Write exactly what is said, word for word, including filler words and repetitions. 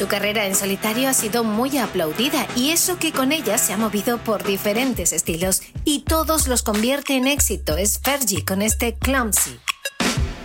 Su carrera en solitario ha sido muy aplaudida y eso que con ella se ha movido por diferentes estilos y todos los convierte en éxito es Fergie con este Clumsy.